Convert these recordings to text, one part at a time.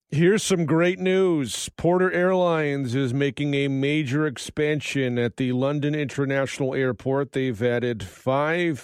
Here's some great news. Porter Airlines is making a major expansion at the London International Airport. They've added 5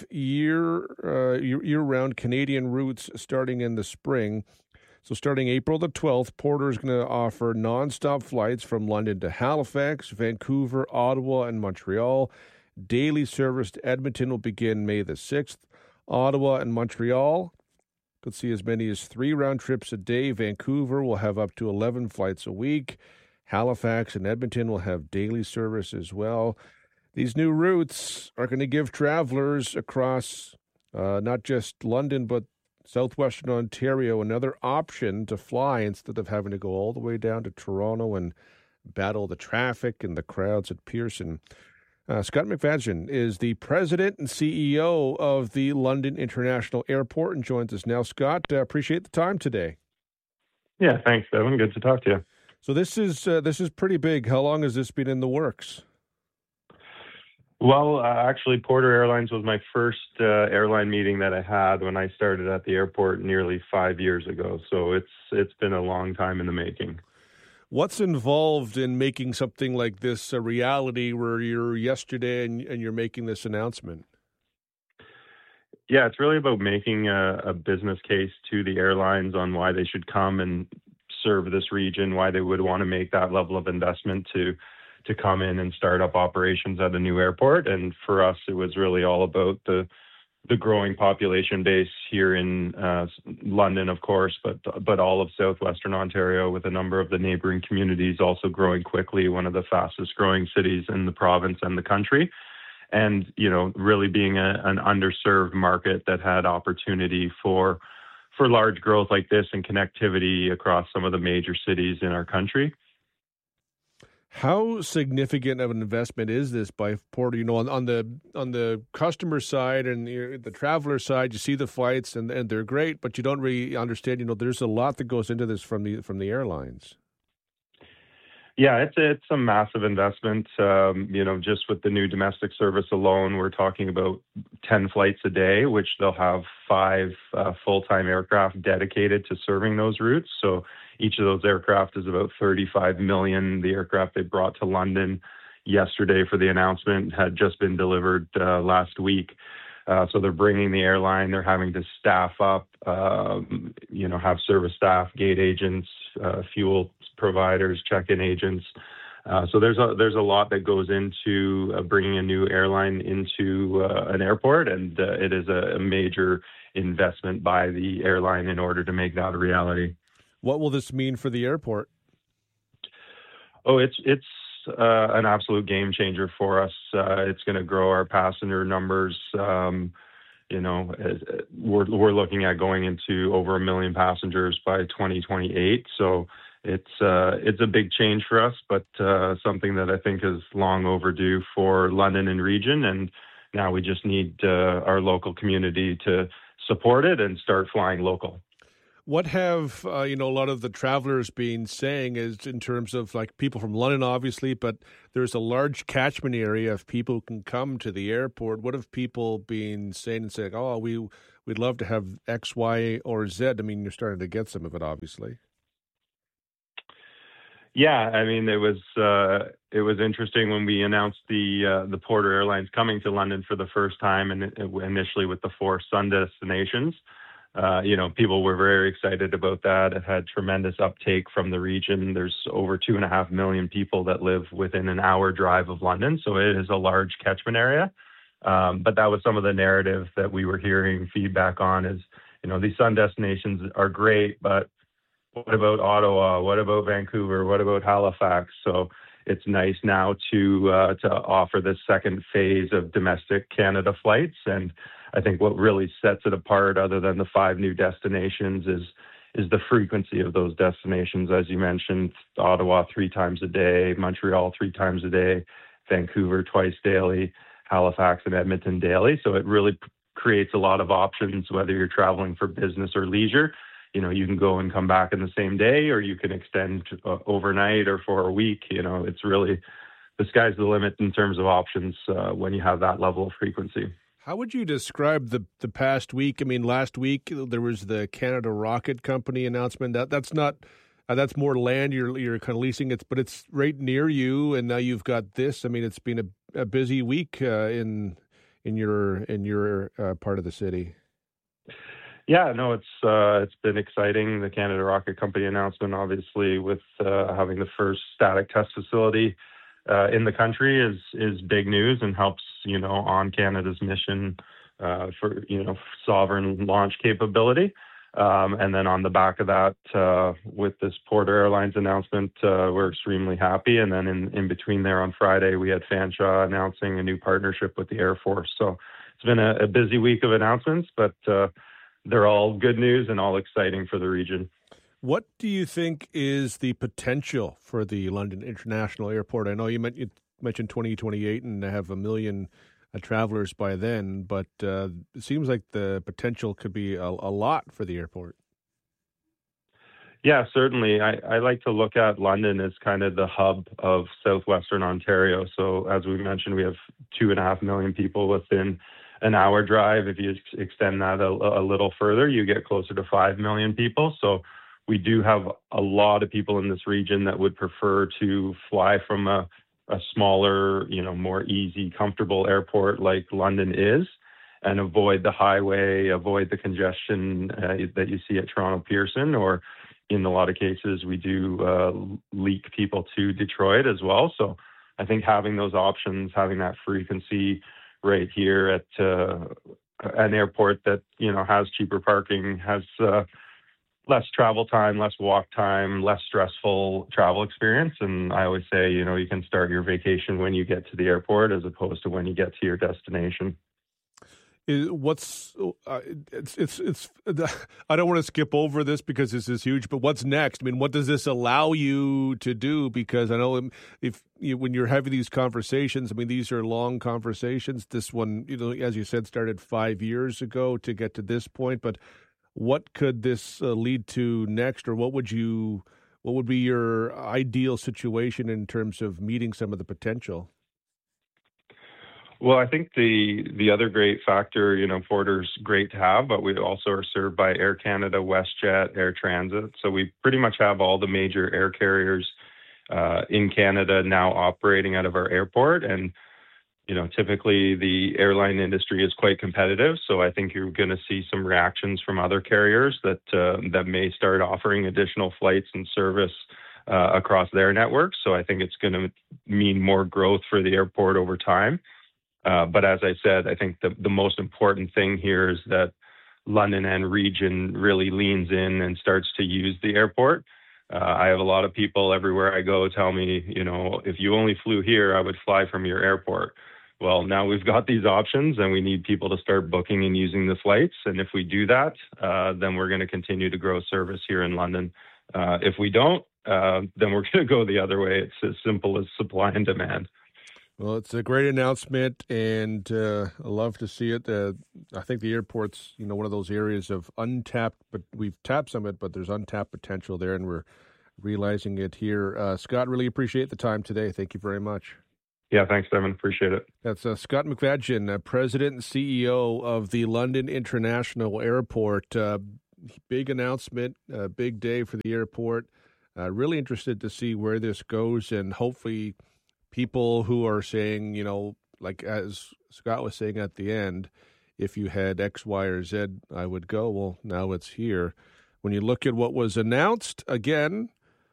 year-round Canadian routes starting in the spring. So starting April the 12th, Porter is going to offer nonstop flights from London to Halifax, Vancouver, Ottawa, and Montreal. Daily service to Edmonton will begin May the 6th. Ottawa and Montreal could see as many as 3 round trips a day. Vancouver will have up to 11 flights a week. Halifax and Edmonton will have daily service as well. These new routes are going to give travelers across not just London, but southwestern Ontario another option to fly instead of having to go all the way down to Toronto and battle the traffic and the crowds at Pearson. Scott McFadden is the president and CEO of the London International Airport and joins us now. Scott, appreciate the time today. Yeah, thanks, Devin. Good to talk to you. So this is pretty big. How long has this been in the works? Well, actually, Porter Airlines was my first airline meeting that I had when I started at the airport nearly 5 years ago. So it's been a long time in the making. What's involved in making something like this a reality where you're yesterday and you're making this announcement? Yeah, it's really about making a business case to the airlines on why they should come and serve this region, why they would want to make that level of investment to come in and start up operations at a new airport. And for us, it was really all about the growing population base here in London, of course, but all of southwestern Ontario, with a number of the neighboring communities also growing quickly, one of the fastest growing cities in the province and the country. And, really being an underserved market that had opportunity for large growth like this and connectivity across some of the major cities in our country. How significant of an investment is this by Porter? On the customer side and the traveler side, you see the flights and they're great, but you don't really understand. There's a lot that goes into this from the airlines. Yeah, it's a massive investment. Just with the new domestic service alone, we're talking about 10 flights a day, which they'll have 5 full-time aircraft dedicated to serving those routes. So each of those aircraft is about $35 million. The aircraft they brought to London yesterday for the announcement had just been delivered last week. So they're bringing the airline. They're having to staff up, have service staff, gate agents, fuel providers, check-in agents. So there's a lot that goes into bringing a new airline into an airport, and it is a major investment by the airline in order to make that a reality. What will this mean for the airport? Oh, it's an absolute game changer for us. It's going to grow our passenger numbers. We're looking at going into over 1 million passengers by 2028. So it's a big change for us, but something that I think is long overdue for London and region. And now we just need our local community to support it and start flying local. What have, a lot of the travelers been saying is in terms of like people from London, obviously, but there's a large catchment area of people who can come to the airport. What have people been saying and saying, oh, we'd love to have X, Y, or Z? I mean, you're starting to get some of it, obviously. Yeah, I mean, it was interesting when we announced the Porter Airlines coming to London for the first time, and initially with the 4 sun destinations. People were very excited about that. It had tremendous uptake from the region. There's over 2.5 million people that live within an hour drive of London, so it is a large catchment area. But that was some of the narrative that we were hearing feedback on is, these sun destinations are great, but what about Ottawa? What about Vancouver? What about Halifax? So it's nice now to offer this second phase of domestic Canada flights. And I think what really sets it apart, other than the 5 new destinations, is the frequency of those destinations. As you mentioned, Ottawa 3 times a day, Montreal 3 times a day, Vancouver twice daily, Halifax and Edmonton daily. So it really creates a lot of options, whether you're traveling for business or leisure. You can go and come back in the same day, or you can extend overnight or for a week. It's really, the sky's the limit in terms of options when you have that level of frequency. How would you describe the past week? I mean, last week there was the Canada Rocket Company announcement. That's not That's more land you're kind of leasing it, but it's right near you, and now you've got this. I mean, it's been a busy week in your part of the city. Yeah, no, it's been exciting. The Canada Rocket Company announcement, obviously, with having the first static test facility in the country is big news and helps, on Canada's mission for, sovereign launch capability. And then on the back of that, with this Porter Airlines announcement, we're extremely happy. And then in between there on Friday, we had Fanshawe announcing a new partnership with the Air Force. So it's been a busy week of announcements, but they're all good news and all exciting for the region. What do you think is the potential for the London International Airport? I know you mentioned 2028 and have 1 million travelers by then, but it seems like the potential could be a lot for the airport. Yeah, certainly. I like to look at London as kind of the hub of southwestern Ontario. So as we mentioned, we have 2.5 million people within an hour drive. If you extend that a little further, you get closer to 5 million people. So we do have a lot of people in this region that would prefer to fly from a smaller, more easy, comfortable airport like London is, and avoid the highway, avoid the congestion that you see at Toronto Pearson, or in a lot of cases, we do leak people to Detroit as well. So I think having those options, having that frequency right here at an airport that, has cheaper parking, has less travel time, less walk time, less stressful travel experience. And I always say, you can start your vacation when you get to the airport as opposed to when you get to your destination. I don't want to skip over this because this is huge, but what's next? I mean, what does this allow you to do? Because I know when you're having these conversations, I mean, these are long conversations. This one, as you said, started 5 years ago to get to this point, but what could this lead to next, or what would be your ideal situation in terms of meeting some of the potential? Well, I think the other great factor, Porter's great to have, but we also are served by Air Canada, WestJet, Air Transit. So we pretty much have all the major air carriers in Canada now operating out of our airport. And, typically the airline industry is quite competitive. So I think you're going to see some reactions from other carriers that may start offering additional flights and service across their networks. So I think it's going to mean more growth for the airport over time. But as I said, I think the most important thing here is that London and region really leans in and starts to use the airport. I have a lot of people everywhere I go tell me, if you only flew here, I would fly from your airport. Well, now we've got these options and we need people to start booking and using the flights. And if we do that, then we're going to continue to grow service here in London. If we don't, then we're going to go the other way. It's as simple as supply and demand. Well, it's a great announcement, and I love to see it. I think the airport's, one of those areas of untapped, but we've tapped some of it, but there's untapped potential there, and we're realizing it here. Scott, really appreciate the time today. Thank you very much. Yeah, thanks, Devin. Appreciate it. That's Scott McFadgen, President and CEO of the London International Airport. Big announcement, big day for the airport. Really interested to see where this goes, and hopefully people who are saying, like as Scott was saying at the end, if you had X, Y, or Z, I would go. Well, now it's here. When you look at what was announced, again,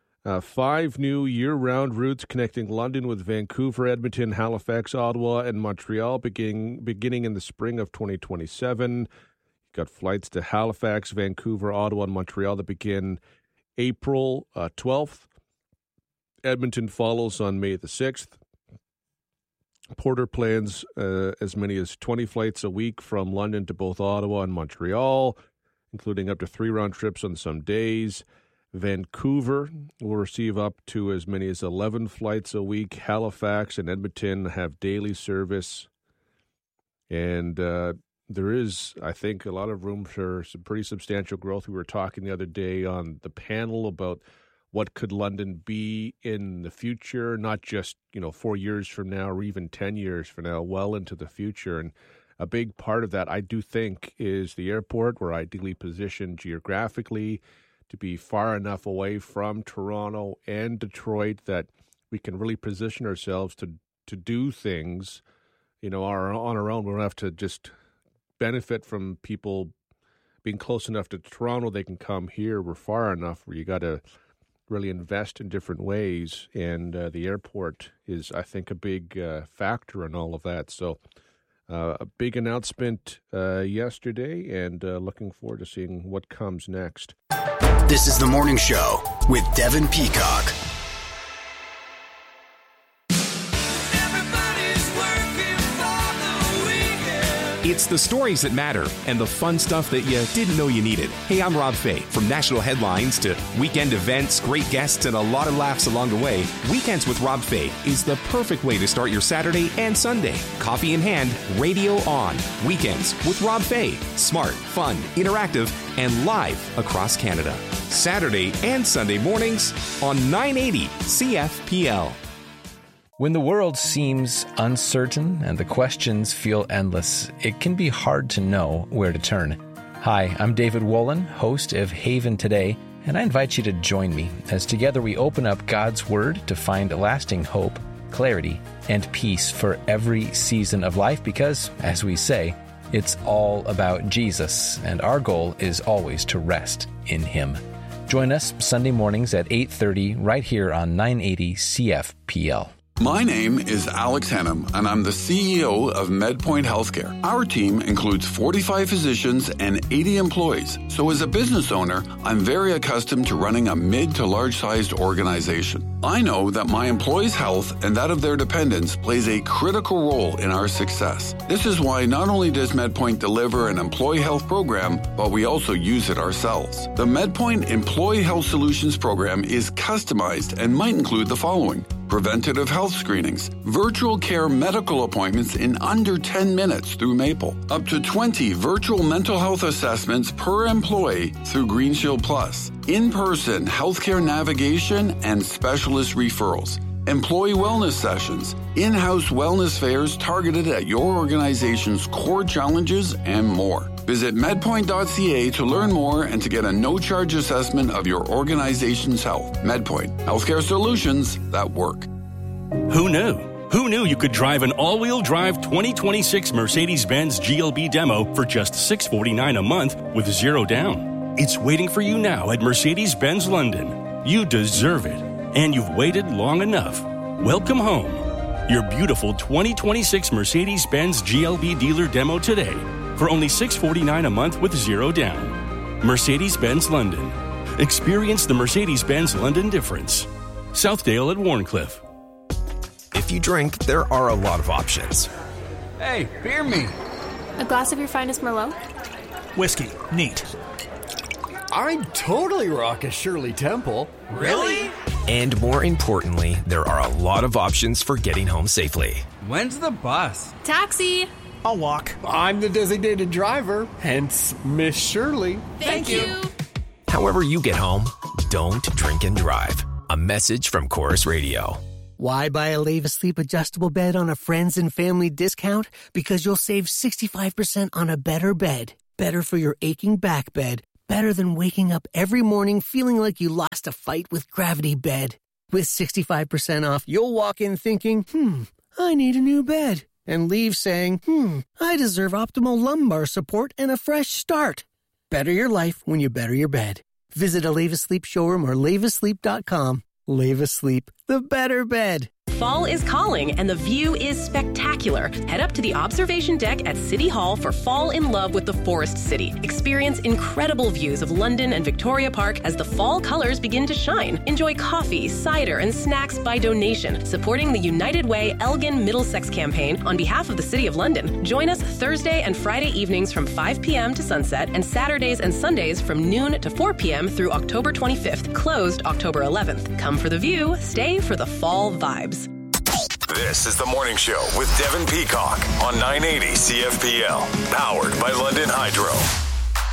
5 new year-round routes connecting London with Vancouver, Edmonton, Halifax, Ottawa, and Montreal beginning in the spring of 2027. You've got flights to Halifax, Vancouver, Ottawa, and Montreal that begin April 12th. Edmonton follows on May the 6th. Porter plans as many as 20 flights a week from London to both Ottawa and Montreal, including up to 3 round trips on some days. Vancouver will receive up to as many as 11 flights a week. Halifax and Edmonton have daily service. And there is, I think, a lot of room for some pretty substantial growth. We were talking the other day on the panel about what could London be in the future, not just, 4 years from now or even 10 years from now, well into the future. And a big part of that, I do think, is the airport. We're ideally positioned geographically to be far enough away from Toronto and Detroit that we can really position ourselves to do things, on our own. We don't have to just benefit from people being close enough to Toronto. They can come here. We're far enough where you got to really invest in different ways, and the airport is, I think, a big factor in all of that. So a big announcement yesterday, and looking forward to seeing what comes next. This is The Morning Show with Devin Peacock. It's the stories that matter and the fun stuff that you didn't know you needed. Hey, I'm Rob Fay. From national headlines to weekend events, great guests, and a lot of laughs along the way, Weekends with Rob Fay is the perfect way to start your Saturday and Sunday. Coffee in hand, radio on. Weekends with Rob Fay. Smart, fun, interactive, and live across Canada. Saturday and Sunday mornings on 980 CFPL. When the world seems uncertain and the questions feel endless, it can be hard to know where to turn. Hi, I'm David Wolin, host of Haven Today, and I invite you to join me as together we open up God's Word to find lasting hope, clarity, and peace for every season of life because, as we say, it's all about Jesus, and our goal is always to rest in Him. Join us Sunday mornings at 8:30 right here on 980 CFPL. My name is Alex Hannum, and I'm the CEO of MedPoint Healthcare. Our team includes 45 physicians and 80 employees. So as a business owner, I'm very accustomed to running a mid to large-sized organization. I know that my employees' health and that of their dependents plays a critical role in our success. This is why not only does MedPoint deliver an employee health program, but we also use it ourselves. The MedPoint Employee Health Solutions program is customized and might include the following: preventative health screenings, virtual care medical appointments in under 10 minutes through Maple, up to 20 virtual mental health assessments per employee through GreenShield Plus, in-person healthcare navigation and specialist referrals, employee wellness sessions, in-house wellness fairs targeted at your organization's core challenges, and more. Visit medpoint.ca to learn more and to get a no-charge assessment of your organization's health. MedPoint, healthcare solutions that work. Who knew? Who knew you could drive an all-wheel drive 2026 Mercedes-Benz GLB demo for just $649 a month with zero down? It's waiting for you now at Mercedes-Benz London. You deserve it, and you've waited long enough. Welcome home. Your beautiful 2026 Mercedes-Benz GLB dealer demo today for only $649 a month with zero down. Mercedes-Benz London. Experience the Mercedes-Benz London difference. Southdale at Warncliffe. If you drink, there are a lot of options. Hey, beer me. A glass of your finest Merlot? Whiskey. Neat. I'd totally rock a Shirley Temple. Really? And more importantly, there are a lot of options for getting home safely. When's the bus? Taxi! I'll walk. I'm the designated driver, hence Miss Shirley. Thank you. However you get home, don't drink and drive. A message from Chorus Radio. Why buy a Leva Sleep adjustable bed on a friends and family discount? Because you'll save 65% on a better bed. Better for your aching back bed. Better than waking up every morning feeling like you lost a fight with Gravity Bed. With 65% off, you'll walk in thinking, I need a new bed. And leave saying, I deserve optimal lumbar support and a fresh start. Better your life when you better your bed. Visit a Leva Sleep showroom or levasleep.com. Leva Sleep, the better bed. Fall is calling and the view is spectacular. Head up to the observation deck at City Hall for Fall in Love with the Forest City. Experience incredible views of London and Victoria Park as the fall colors begin to shine. Enjoy coffee, cider, and snacks by donation, supporting the United Way Elgin Middlesex campaign on behalf of the City of London. Join us Thursday and Friday evenings from 5 p.m. to sunset and Saturdays and Sundays from noon to 4 p.m. through October 25th, closed October 11th. Come for the view, stay for the fall vibes. This is The Morning Show with Devin Peacock on 980 CFPL, powered by London Hydro.